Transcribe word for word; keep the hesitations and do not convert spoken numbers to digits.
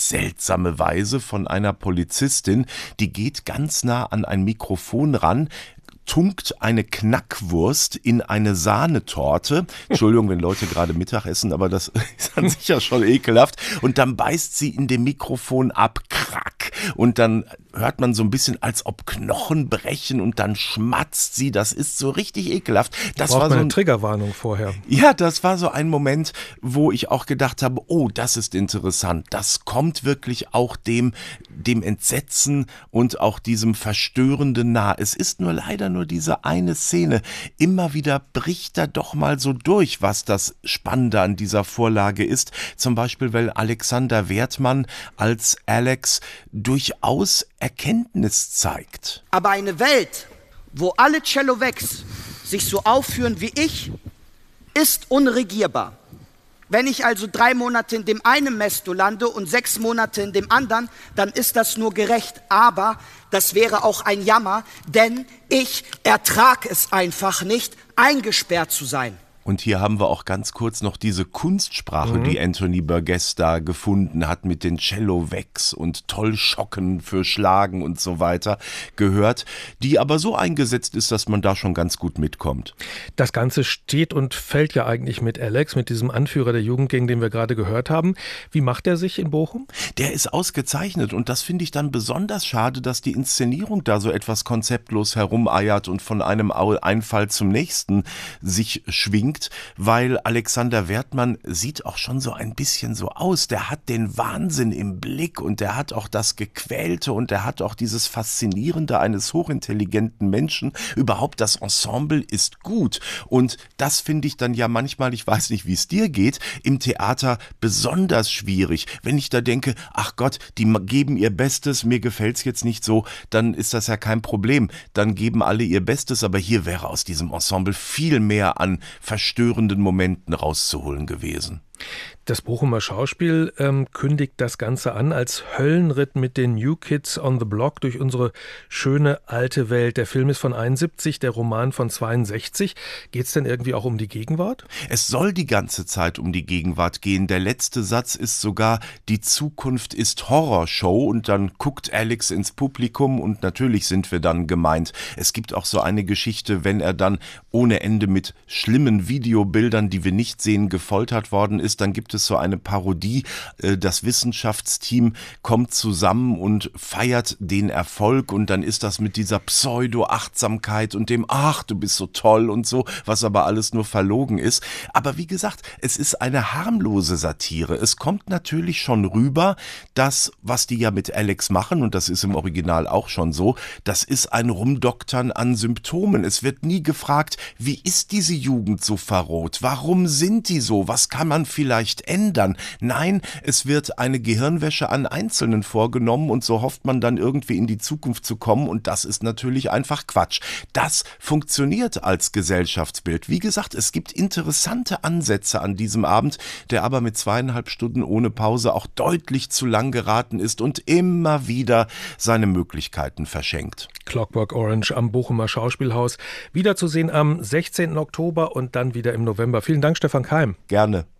seltsame Weise von einer Polizistin, die geht ganz nah an ein Mikrofon ran, tunkt eine Knackwurst in eine Sahnetorte. Entschuldigung, wenn Leute gerade Mittag essen, aber das ist an sich ja schon ekelhaft. Und dann beißt sie in dem Mikrofon ab, krack. Und dann hört man so ein bisschen, als ob Knochen brechen und dann schmatzt sie. Das ist so richtig ekelhaft. Das Braucht war man so eine Triggerwarnung vorher. Ja, das war so ein Moment, wo ich auch gedacht habe, oh, das ist interessant. Das kommt wirklich auch dem, dem Entsetzen und auch diesem Verstörenden nah. Es ist nur leider nur diese eine Szene. Immer wieder bricht da doch mal so durch, was das Spannende an dieser Vorlage ist. Zum Beispiel, weil Alexander Wertmann als Alex durchaus Erkenntnis zeigt. Aber eine Welt, wo alle Cellowecs sich so aufführen wie ich, ist unregierbar. Wenn ich also drei Monate in dem einen Mesto lande und sechs Monate in dem anderen, dann ist das nur gerecht. Aber das wäre auch ein Jammer, denn ich ertrag es einfach nicht, eingesperrt zu sein. Und hier haben wir auch ganz kurz noch diese Kunstsprache, mhm. die Anthony Burgess da gefunden hat mit den Cello-Wegs und Tollschocken für Schlagen und so weiter gehört, die aber so eingesetzt ist, dass man da schon ganz gut mitkommt. Das Ganze steht und fällt ja eigentlich mit Alex, mit diesem Anführer der Jugendgang, den wir gerade gehört haben. Wie macht er sich in Bochum? Der ist ausgezeichnet und das finde ich dann besonders schade, dass die Inszenierung da so etwas konzeptlos herumeiert und von einem Einfall zum nächsten sich schwingt. Weil Alexander Wertmann sieht auch schon so ein bisschen so aus. Der hat den Wahnsinn im Blick und der hat auch das Gequälte und der hat auch dieses Faszinierende eines hochintelligenten Menschen. Überhaupt das Ensemble ist gut und das finde ich dann ja manchmal, ich weiß nicht, wie es dir geht, im Theater besonders schwierig. Wenn ich da denke, ach Gott, die geben ihr Bestes, mir gefällt's jetzt nicht so, dann ist das ja kein Problem. Dann geben alle ihr Bestes, aber hier wäre aus diesem Ensemble viel mehr an verstörenden Momenten rauszuholen gewesen. Das Bochumer Schauspiel ähm, kündigt das Ganze an als Höllenritt mit den New Kids on the Block durch unsere schöne alte Welt. Der Film ist von einundsiebzig, der Roman von zweiundsechzig. Geht es denn irgendwie auch um die Gegenwart? Es soll die ganze Zeit um die Gegenwart gehen. Der letzte Satz ist sogar, die Zukunft ist Horrorshow und dann guckt Alex ins Publikum und natürlich sind wir dann gemeint. Es gibt auch so eine Geschichte, wenn er dann ohne Ende mit schlimmen Videobildern, die wir nicht sehen, gefoltert worden ist, dann gibt es so eine Parodie. Das Wissenschaftsteam kommt zusammen und feiert den Erfolg und dann ist das mit dieser Pseudo-Achtsamkeit und dem, ach, du bist so toll und so, was aber alles nur verlogen ist. Aber wie gesagt, es ist eine harmlose Satire. Es kommt natürlich schon rüber, das, was die ja mit Alex machen, und das ist im Original auch schon so, das ist ein Rumdoktern an Symptomen. Es wird nie gefragt, wie ist diese Jugend so verroht? Warum sind die so? Was kann man vielleicht ändern? Nein, es wird eine Gehirnwäsche an Einzelnen vorgenommen und so hofft man dann irgendwie in die Zukunft zu kommen und das ist natürlich einfach Quatsch. Das funktioniert als Gesellschaftsbild. Wie gesagt, es gibt interessante Ansätze an diesem Abend, der aber mit zweieinhalb Stunden ohne Pause auch deutlich zu lang geraten ist und immer wieder seine Möglichkeiten verschenkt. Clockwork Orange am Bochumer Schauspielhaus. Wiederzusehen am sechzehnten Oktober und dann wieder im November. Vielen Dank, Stefan Keim. Gerne.